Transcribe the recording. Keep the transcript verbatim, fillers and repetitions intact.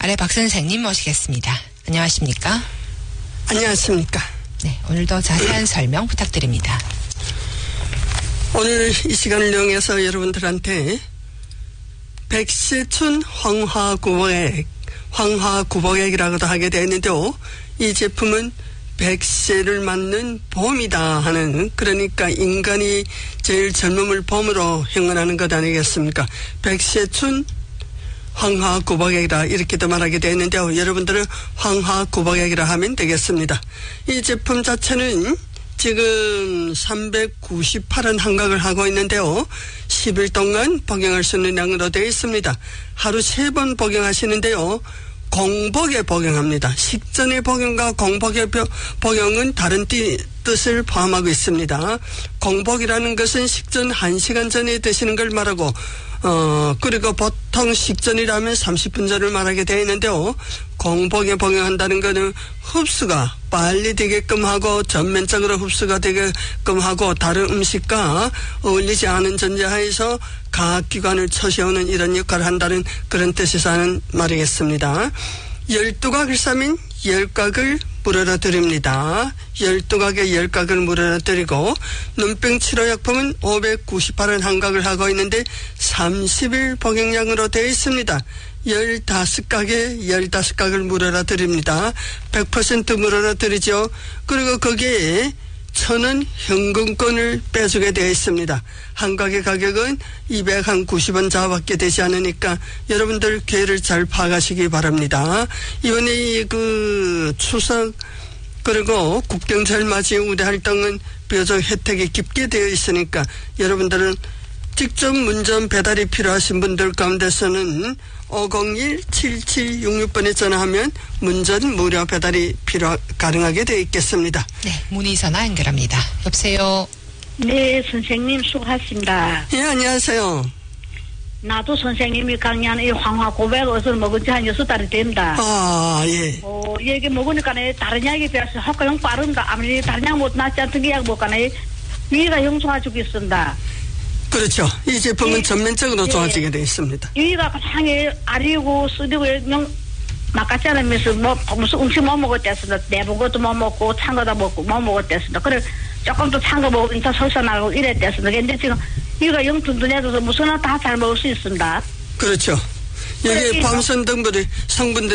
아래 박 선생님 모시겠습니다. 안녕하십니까? 안녕하십니까? 네, 오늘도 자세한 설명 부탁드립니다. 오늘 이 시간을 이용해서 여러분들한테 백세춘 황화구복액, 황화구복액이라고도 하게 되어 있는데요. 이 제품은 백세를 맞는 봄이다 하는, 그러니까 인간이 제일 젊음을 봄으로 형언하는 것 아니겠습니까? 백세춘 황화구복액이라 이렇게도 말하게 되어 있는데요. 여러분들은 황화구복액이라 하면 되겠습니다. 이 제품 자체는 지금 삼백구십팔 원 한각을 하고 있는데요. 십 일 동안 복용할 수 있는 양으로 되어 있습니다. 하루 세 번 복용하시는데요. 공복에 복용합니다. 식전의 복용과 공복의 복용은 다른 뜻을 포함하고 있습니다. 공복이라는 것은 식전 한 시간 전에 드시는 걸 말하고, 어, 그리고 보통 식전이라면 삼십 분 전을 말하게 되어 있는데요. 공복에 복용한다는 것은 흡수가 빨리 되게끔 하고 전면적으로 흡수가 되게끔 하고 다른 음식과 어울리지 않은 전제하에서 각기관을 처세우는 이런 역할을 한다는 그런 뜻에서 하는 말이겠습니다. 열두 각을 싸면 열 각을 물어러 드립니다. 열두 각에 열 각을 물어러 드리고, 눈병 치료약품은 오백구십팔 원 한각을 하고 있는데 삼십 일 복용량으로 되어 있습니다. 열다섯 각에 열다섯 각을 물어러 드립니다. 백 퍼센트 물어러 드리죠. 그리고 거기에 천 원 현금권을 빼주게 되어 있습니다. 한 각의 가격은 이백구십 원 자밖에 되지 않으니까 여러분들 기회를 잘 파악하시기 바랍니다. 이번에 그 추석 그리고 국경절 맞이 우대 활동은 비교적 혜택이 깊게 되어 있으니까 여러분들은 직접 문전 배달이 필요하신 분들 가운데서는 오공일 칠칠육육 번에 전화하면 문전 무료 배달이 필요 가능하게 되어 있겠습니다. 네, 문의 전화 연결합니다. 여보세요. 네, 선생님 수고하십니다. 예, 안녕하세요. 나도 선생님이 강의하는 이 황화구백을 먹은 지 한 여섯 달이 됩니다. 아, 예. 어, 이게 먹으니까 다른 약에 비해서 효과가 빠른가? 아무리 다른 약 못 낫지 않던 게 약 먹거나 위가 형 좋아지고 있습니다. 그렇죠. 이 제품은 예, 전면적으로 예. 좋아지게 되어 있습니다. 위가 상해 아리고 쓰리고 영 막같지 않으면서 뭐 무슨 음식 못 먹었댔습니다. 내본 것도 못 먹고 찬 거도 먹고 못 먹었댔습니다. 그래 조금 더 찬 거 먹으면 더 설사나고 이랬댔습니다. 근데 지금 위가 영 든든해져서 무슨 하나 다 잘 먹을 수 있습니다. 그렇죠. 여기 그래, 방선 등불이 성분들이